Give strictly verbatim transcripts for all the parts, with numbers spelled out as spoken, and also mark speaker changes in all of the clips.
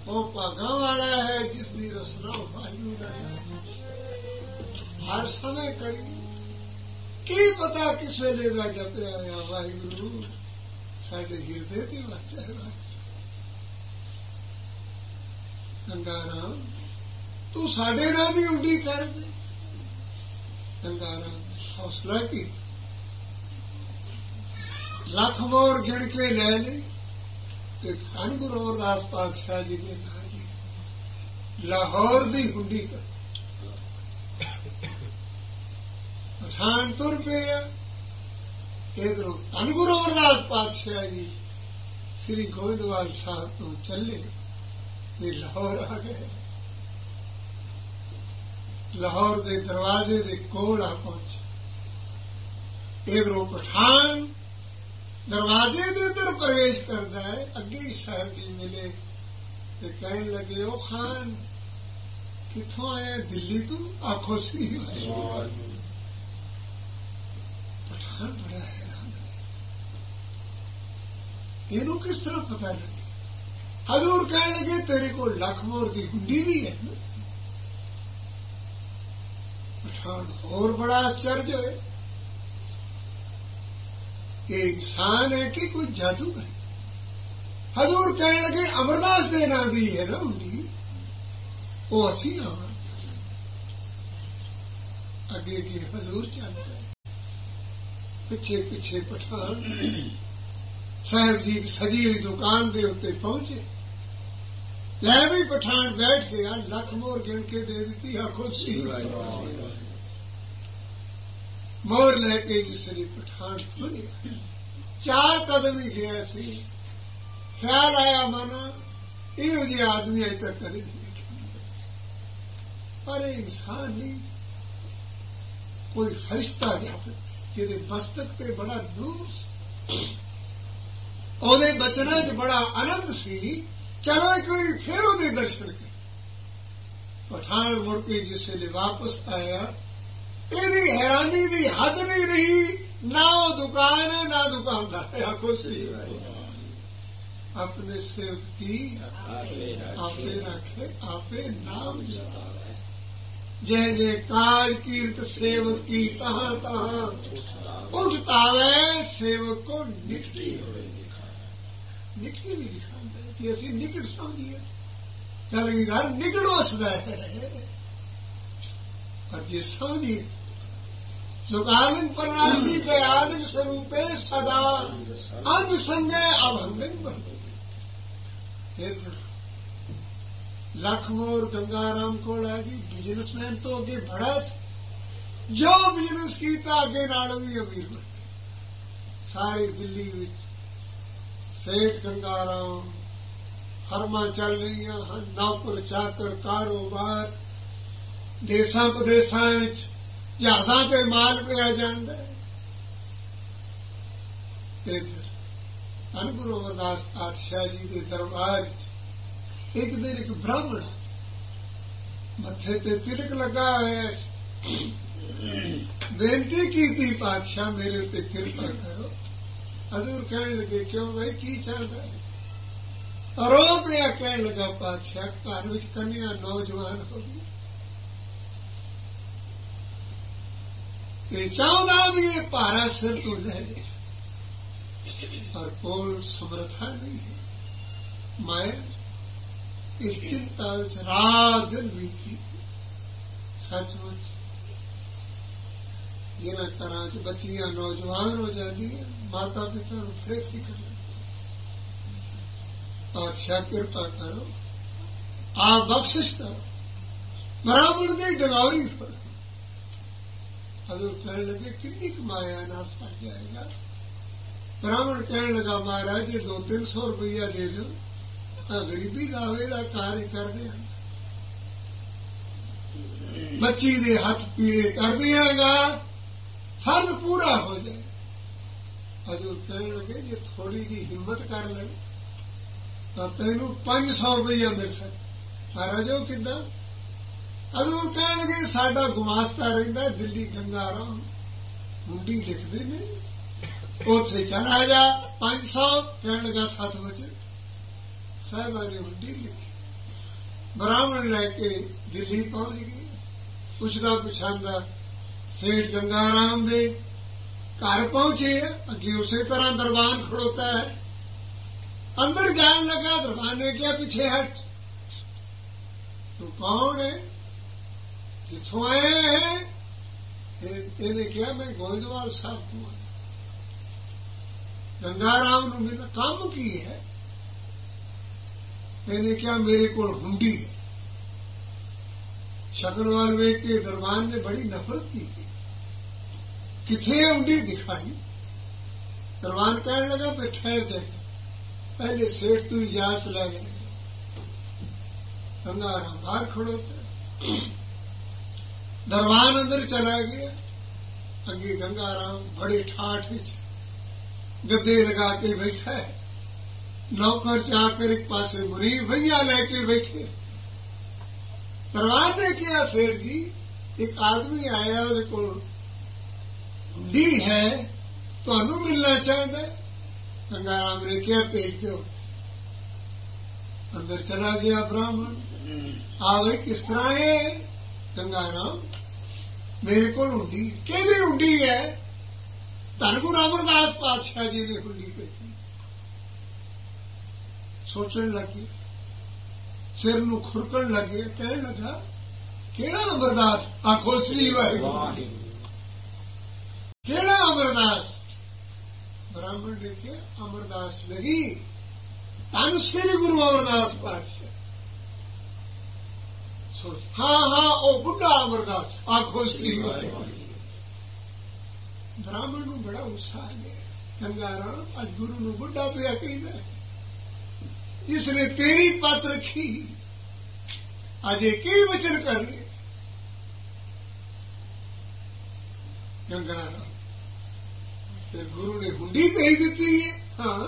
Speaker 1: ਉਹ ਭਾਗਾਂ ਵਾਲਾ ਹੈ ਜਿਸ ਦੀ ਰਸਨਾ ਵਾਹਿਗੁਰੂ ਦਾ ਹਰ ਸਮੇਂ ਕਰੀ। ਕੀ ਪਤਾ ਕਿਸ ਵੇਲੇ ਦਾ ਜਪਿਆ ਹੋਇਆ ਵਾਹਿਗੁਰੂ ਸਾਡੇ ਹਿਰਦੇ ਤੇ ਵਸ ਜਾਏਗਾ। ਗੰਗਾਰਾਮ ਤੂੰ ਸਾਡੇ ਨਾਲ ਦੀ ਉੱਡੀ ਕਰ ਦੇ। ਗੰਗਾਰਾਮ ਹੌਸਲਾ ਕੀ ਲੱਖ ਮੋਰ ਗਿਣ ਕੇ ਲੈ ਲਈ ਤੇ ਧੰਨ ਗੁਰੂ ਅਮਰਦਾਸ ਪਾਤਸ਼ਾਹ ਜੀ ਨੇ ਕਹਾ ਜੀ ਲਾਹੌਰ ਦੀ ਹੁੰਡੀ ਕਰ। ਪਠਾਨ ਤੁਰ ਪਿਆ। ਇਧਰੋਂ ਧੰਨ ਗੁਰੂ ਅਮਰਦਾਸ ਪਾਤਸ਼ਾਹ ਜੀ ਸ੍ਰੀ ਗੋਇੰਦਵਾਲ ਸਾਹਿਬ ਤੋਂ ਚੱਲੇ ਤੇ ਲਾਹੌਰ ਆ ਗਏ। ਲਾਹੌਰ ਦੇ ਦਰਵਾਜ਼ੇ ਦੇ ਕੋਲ ਆ ਪਹੁੰਚੇ। ਇਧਰੋਂ ਪਠਾਨ ਦਰਵਾਜ਼ੇ ਦੇ ਅੰਦਰ ਪ੍ਰਵੇਸ਼ ਕਰਦਾ ਹੈ। ਅੱਗੇ ਹੀ ਸਾਹਿਬ ਜੀ ਮਿਲੇ ਤੇ ਕਹਿਣ ਲੱਗੇ ਉਹ ਖਾਨ ਕਿੱਥੋਂ ਆਇਆ? ਦਿੱਲੀ ਤੋਂ? ਆਖੋ ਸ੍ਰੀ ਵਾਹਿਗੁਰੂ। ਪਠਾਨ ਬੜਾ ਹੈਰਾਨ ਹੈ ਇਹਨੂੰ ਕਿਸ ਤਰ੍ਹਾਂ ਪਤਾ ਲੱਗੇ। ਹਜ਼ੂਰ ਕਹਿਣ ਲੱਗੇ ਤੇਰੇ ਕੋਲ ਲੱਖ ਮੋਰ ਦੀ ਹੁੰਡੀ ਵੀ ਹੈ। ਪਠਾਨ ਹੋਰ ਬੜਾ ਆਸ਼ਚर्य ਹੋਏ ਕਿ ਇਨਸਾਨ ਹੈ ਕਿ ਕੋਈ ਜਾਦੂ ਹੈ। ਹਜ਼ੂਰ ਕਹਿਣ ਲੱਗੇ ਅਮਰਦਾਸ ਦੇ ਨਾਂ ਦੀ ਹੈ ਨਾ ਹੁੰਦੀ ਉਹ ਅਸੀਂ ਆਵਾਂ। ਅੱਗੇ ਅੱਗੇ ਹਜ਼ੂਰ ਚੱਲ ਪਏ। ਪਿੱਛੇ ਪਿੱਛੇ ਪਠਾਨ ਸਾਹਿਬ ਜੀ ਸਜੀ ਹੋਈ ਦੁਕਾਨ ਦੇ ਉੱਤੇ ਪਹੁੰਚੇ। ਲੈ ਵੀ ਪਠਾਨ ਬੈਠ ਗਿਆ। ਲੱਖ ਮੋਰ ਗਿਣ ਕੇ ਦੇ ਦਿੱਤੀ। ਆਖੋ ਸ੍ਰੀ ਵਾਹਿਗੁਰੂ। ਮੋਰ ਲੈ ਕੇ ਜਿਸਨੇ ਪਠਾਨ ਖੁੱਲਿਆ ਚਾਰ ਕਦਮ ਹੀ ਗਿਆ ਸੀ। ਖਿਆਲ ਆਇਆ ਮਨ ਇਹੋ ਜਿਹੇ ਆਦਮੀ ਅਜੇ ਤੱਕ ਕਦੇ ਨਹੀਂ ਦੇਖੇ। ਪਰ ਇਹ ਇਨਸਾਨ ਨਹੀਂ ਕੋਈ ਫਰਿਸ਼ਤਾ ਜਾਪਦਾ ਜਿਹਦੇ ਮਸਤਕ ਤੇ ਬੜਾ ਨੂਰ ਸੀ। ਉਹਦੇ ਬਚਨਾਂ 'ਚ ਬੜਾ ਆਨੰਦ ਸੀ। ਚਲੋ ਇੱਕ ਵਾਰੀ ਫਿਰ ਉਹਦੇ ਦਰਸ਼ਨ ਕਰ। ਪਠਾਨ ਮੁੜ ਕੇ ਜਿਸ ਵੇਲੇ ਵਾਪਸ ਆਇਆ ਇਹਦੀ ਹੈਰਾਨੀ ਦੀ ਹੱਦ ਨਹੀਂ ਰਹੀ। ਨਾ ਉਹ ਦੁਕਾਨ ਹੈ ਨਾ ਦੁਕਾਨਦਾਰ। ਆਖੋ ਸ੍ਰੀ ਆਪਣੇ ਸੇਵਕ ਕੀ ਆਪੇ ਰੱਖੇ ਆਪੇ ਨਾਮ ਜਪਾਵੇ। ਜੈ ਜੈ ਕਾਜ ਕੀਰਤ ਸੇਵਕ ਕੀ ਤਹਾਂ ਤਹਾਂ ਉਠਤਾਵੇ ਸੇਵਕ ਕੋ ਨਿਕਟੀ ਹੋਏ ਦਿਖਾਵੇ। ਨਿਕਟੀ ਵੀ ਦਿਖਾਉਂਦਾ ਕਿ ਅਸੀਂ ਨਿਕਟ ਸਮਝੀਏ। ਕਲਗੀਧਰ ਨਿਕਟ ਵਸਦਾ ਹੈ ਪਰ ਜੇ ਸਮਝੀਏ सुकालिन परनासी के आदिम स्वरूपे सदा अंग संगे अभंगन बने। लख मोर गंगाराम को लगी बिजनेसमैन तो अगे बड़ा जो बिजनेस किया अगे नालों भी अमीर बन। सारी दिल्ली विच सेठ गंगाराम फर्मा चल रही हैं। नौकर चाकर कारोबार देशा प्रदेशा जहाज़ां ते माल पिया जाता है। ते फिर धन गुरु अमरदास पातशाह जी के दरबार एक दिन एक ब्राह्मण मथे ते तिलक लगा होया बेनती की थी पातशाह मेरे उत्ते कृपा करो। हजूर कहने लगे क्यों भाई की चाहता है? रो पिया कहने लगा पातशाह घर विच कन्या नौजवान हो गई चाहता भी ये भारा सिर तो ले ले पर कोल समर्था नहीं है। माया इस चिंता रात दिन बीती। सचमुच जिन्हें घर च बच्चियां नौजवान हो जाती है माता पिता बड़े फिक्र पातशाह कृपा करो आप बख्शिश करो ब्राह्मण की डगौरी फड़ो। हजूर कहने लगे कितनी कमाया ना सर जाएगा। ब्राह्मण कहने लगा महाराज जी दो तीन सौ रुपया दे दो तो गरीबी दावे का कार्य कर दिया। बच्ची दे हाथ पीड़े कर दियागा फर्ज पूरा हो जाए। हजूर कहने लगे जे थोड़ी जी हिम्मत कर ले तो तेनू पांच सौ रुपया मिल सकता। महाराज वो किदा? हजूर कहने लगे साडा गुमास्ता रहिंदा दिल्ली गंगाराम मुंडी लिखते ने उथे चला जा पांच सौ कहने लगा सत बजे साहबा ने मुंडी लिखी। ਬ੍ਰਾਹਮਣ ਲੈ ਕੇ ਦਿੱਲੀ ਪਹੁੰਚ ਗਏ। ਪੁੱਛਦਾ ਪੁੱਛਾਂਦਾ ਸੇਠ ਗੰਗਾ ਰਾਮ ਦੇ ਘਰ ਪਹੁੰਚੇ। ਅੱਗੇ ਉਸੇ ਤਰ੍ਹਾਂ ਦਰਬਾਨ ਖੜੋਤਾ ਹੈ। अंदर जाने लगा। दरबान ने क्या पीछे हट, तू कौन है, किथों आए हैं? इन्हें क्या मैं गोइंदवाल साहब तू गंगाराम ने मेरा काम की है। इन्हें क्या मेरे को हुंडी है। शकलवाल वेख के दरबान ने बड़ी नफरत की थी। किथे हुंडी दिखाई। दरबान कहने लगा मैं ठहर जाए, पहले सेठ तू इजाजत ले ले। गंगाराम बाहर खड़ोता। दरबान अंदर चला गया। अगे गंगाराम बड़े ठाठ गद्दे लगा के बैठा है। नौकर जाकर एक पासे मुरीब भैया लेके बैठे। दरबान ने किया सेठ जी एक आदमी आया ਉਹਦੇ ਕੋਲ हुंडी है ਤੁਹਾਨੂੰ मिलना चाहता है। गंगाराम ने क्या भेज दो। अंदर चला गया ब्राह्मण। आवे किस तरह है? गंगाराम मेरे को हुंडी कहती हुंडी है। धन गुरु अमरदास पातशाह जी ने हुंडी भेजी। सोचने लगे, सिर नूं खुरकण लगे। कहने लगा केड़ा अमरदास? आखो श्री वाहिगुरू केड़ा अमरदास? ब्राह्मण ने क्या अमरदास लगी धन श्री गुरु अमरदास पातशाह। सोच हाँ हाँ ओ बुढ़ा अमरदास आखो श्री ब्राह्मण को बड़ा उत्साह गया। गंगाराम अज गुरु नूं बुढ़ा पिया कहदा इसने तेरी पत रखी अजे की वचन कर रहे। गंगाराम गुरु ने हुंडी भेज दी है। हाँ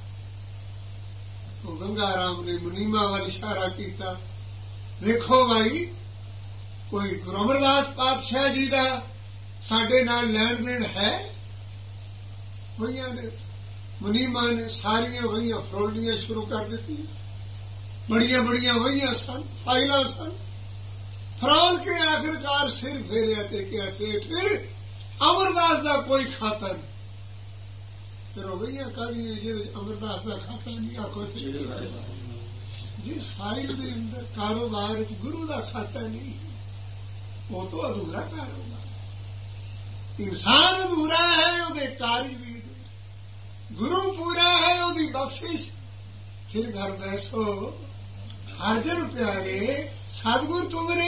Speaker 1: तो गंगाराम ने मुनीमा वाल इशारा किया। देखो भाई कोई गुरु अमरदास पातशाह जी का साडे नाल लैण देण है। वहियां ने मुनीमा ने सारियां वहियां फरोलनियां शुरू कर दी। बड़िया बड़िया वहियां सन, फाइलां सन। फरोल के आखिरकार सिर फेरिया ते क्या सेठ अमरदास का कोई खाता नहीं। फिर वही कही जी अमरदास का खाता नहीं। आखो जिस फाइल के अंदर कारोबार गुरु का खाता नहीं वो तो अधूरा कारोबार। इंसान अधूरा है वो कारी भी, गुरु पूरा है वो बख्शिश। फिर घर बैसो हर जन प्यारे सतगुर तुमरे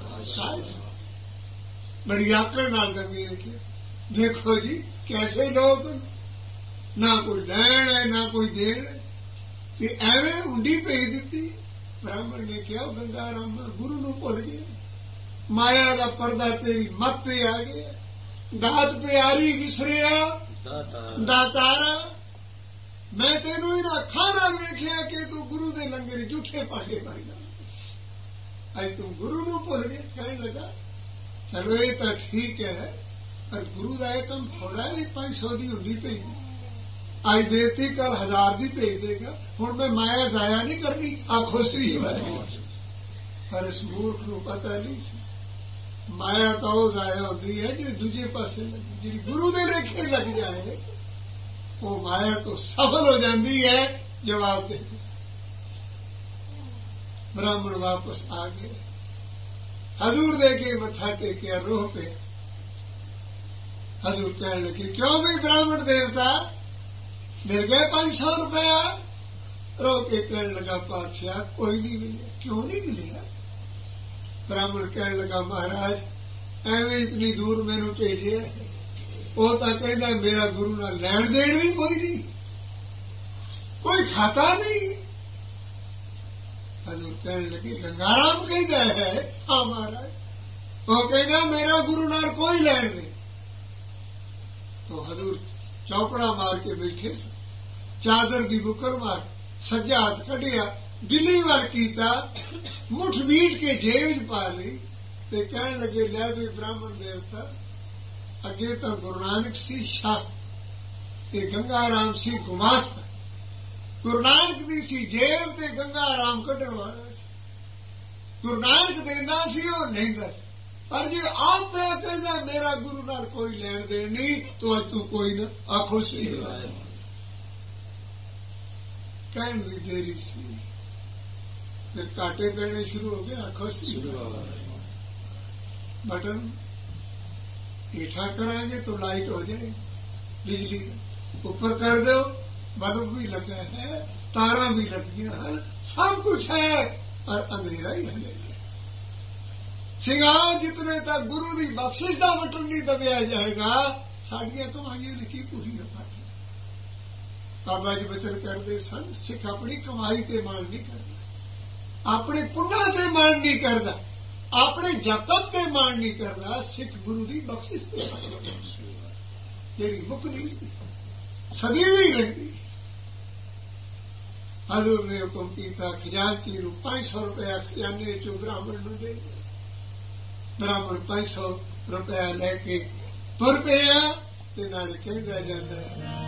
Speaker 1: बड़ी आकड़ नाल गंगी ने किया। देखो जी कैसे लोग ना कोई लैण है ना कोई देण है। एवं हुंडी भेज दी। ब्राह्मण ने कहा गंगाराम गुरु नूं भुल गया। माया का पर्दा तेरी मत पे आ गया। दात प्यारी विसरिया दातारा। मैं तेनू इन अखां नाल वेखिया कि तू गुरु दे लंगर झूठे पासे पाईदा। अज तू गुरु नूं भुल गया। कहने लगा चलो ये तो ठीक है पर गुरु का यह कम थोड़ा भी पांच सौ की हुंडी भेज दी। अज देती कल हजार की भेज देगा। हुण मैं माया जाया नहीं करनी। आखो श्री वाहिगुरू। पर इस मूर्ख को पता नहीं सी माया तो वो जाया होती है जी दूजे पासे जी गुरु के लेखे लग जाए वो माया तो सफल हो जाती है। जवाब दे ब्राह्मण वापस आ गए। हजूर दे के मत्था टेकिया रोह पे। हजूर कहने लगे क्यों भी ब्राह्मण देवता मिल गए पांच सौ रुपया। रो के कहने लगा पातशाह कोई नहीं मिले। क्यों नहीं मिलेगा? ब्राह्मण कहने लगा महाराज एवं इतनी दूर मैनू भेजे वो तो कहना मेरा गुरु ना लैण देण भी कोई नहीं, कोई खाता नहीं। हजूर कहने लगे गंगाराम कहता है हाँ महाराज। वो कहना मेरा गुरु नाल कोई लैण दे। तो हजूर चौकड़ा मार के बैठे स चादर की बुकर मार सज्जा हाथ कढ़िया दिल्ली वाल कीता मुठ मीट के जेब पा ली ते कहने लगे लै भी ब्राह्मण देवता अगे तो गुरु नानक सी शाह ते गंगाराम सी गुमास्ता। गुरु नानक दी सी जेब ते गंगाराम कढ़ण वाला सी। ਗੁਰੂ ਨਾਨਕ ਦਿੰਦਾ ਸੀ, ਉਹ ਨਹੀਂ ਦੱਸ। ਪਰ ਜੇ ਆਪ ਪਿਆ ਕਹਿੰਦਾ ਮੇਰਾ ਗੁਰੂ ਨਾਲ ਕੋਈ ਲੈਣ ਦੇਣ ਨਹੀਂ, ਤੂੰ ਅੱਜ ਤੂੰ ਕੋਈ ਨਾ ਆਖੋ ਸਹੀ ਕਹਿਣ ਦੀ ਦੇਰੀ ਸੀ, ਫਿਰ ਕਾਟੇ ਪੈਣੇ ਸ਼ੁਰੂ ਹੋ ਗਏ। ਆਖੋ ਸਹੀ बटन ईठा कराएंगे तो लाइट हो जाए, बिजली ऊपर कर दो बल्ब भी लगा है, तारा भी लग गया है, सब कुछ है और अंधेरा ही है। सिंगार जितने तक गुरु की बख्शिश का बटन नहीं दबिया जाएगा, साड़ियां कमाइया ने की पूरी न पाई। बाबा जी बचन करते सन, सिख अपनी कमाई ते मान नहीं करता, अपने पुण्य ते मान नहीं करता, अपने जतन ते मान नहीं करता, सिख गुरु की बख्शिश ते जी मुक नहीं सदी भी रहती। हजूर ने हुक्म किया खजानची नूं पांच सौ रुपया खजाने चो ब्राह्मण नूं दे। ब्राह्मण पांच सौ रुपया लैके तुर पिया ते नाले कहंदा जांदा